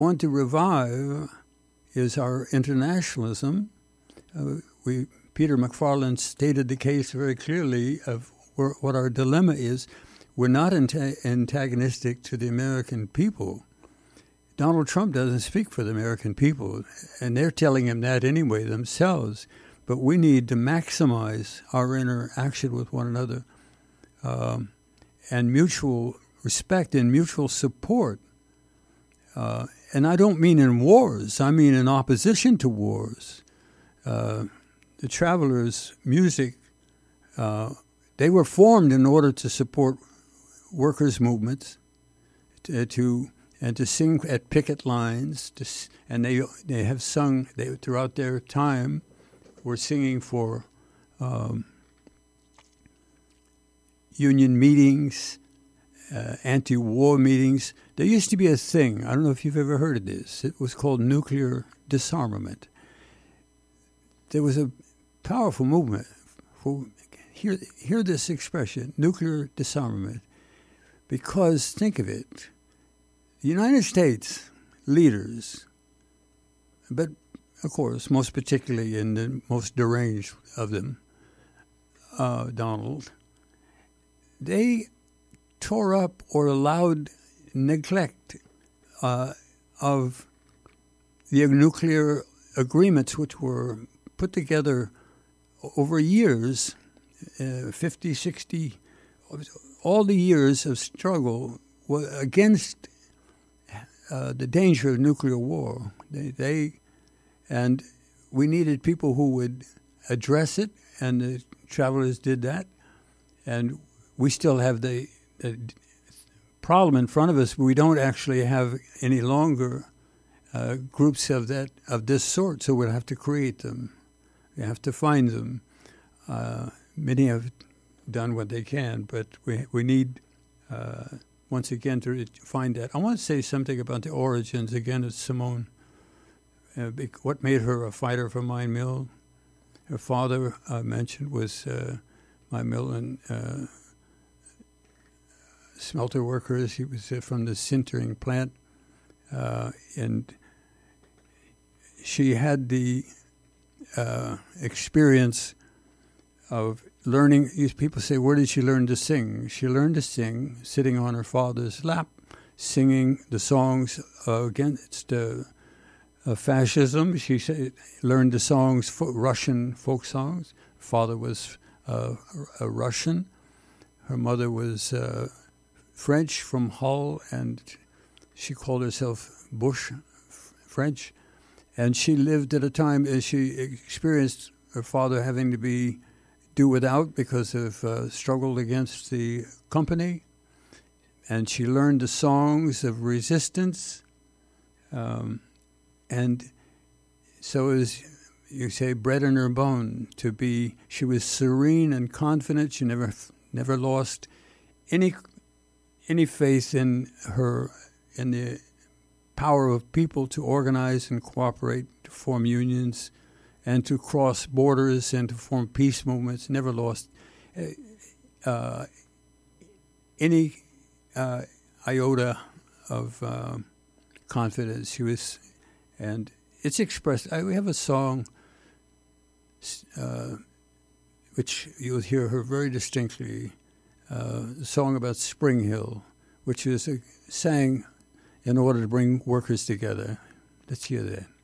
want to revive is our internationalism. Peter McFarland stated the case very clearly of what our dilemma is. We're not antagonistic to the American people. Donald Trump doesn't speak for the American people, and they're telling him that anyway themselves. But we need to maximize our interaction with one another and mutual respect and mutual support. And I don't mean in wars. I mean in opposition to wars. The Travelers' music, they were formed in order to support workers' movements, to sing at picket lines, and they have sung throughout their time. Were singing for union meetings, anti-war meetings. There used to be a thing. I don't know if you've ever heard of this. It was called nuclear disarmament. There was a powerful movement. Hear this expression, nuclear disarmament, because think of it. The United States leaders, but of course, most particularly in the most deranged of them, Donald, they tore up or allowed neglect of the nuclear agreements which were put together over years, 50, 60, all the years of struggle against the danger of nuclear war. And we needed people who would address it, and the Travelers did that. And we still have the problem in front of us. We don't actually have any longer groups of this sort, so we'll have to create them. We have to find them. Many have done what they can, but we need, once again, to find that. I want to say something about the origins, again, of Simone. What made her a fighter for Mine Mill? Her father, I mentioned, was Mine Mill and smelter workers. He was from the sintering plant. And she had the experience of learning. People say, where did she learn to sing? She learned to sing sitting on her father's lap, singing the songs against fascism. She learned the songs, Russian folk songs. Her father was a Russian. Her mother was French from Hull, and she called herself Bush French. And she lived at a time as she experienced her father having to do without because of struggle against the company. And she learned the songs of resistance. And so as you say, bred in her bone she was serene and confident. She never lost any faith in the power of people to organize and cooperate, to form unions, and to cross borders and to form peace movements. Never lost any iota of confidence. She was, and it's expressed. We have a song which you'll hear her very distinctly. A song about Spring Hill, which was sang in order to bring workers together. Let's hear that.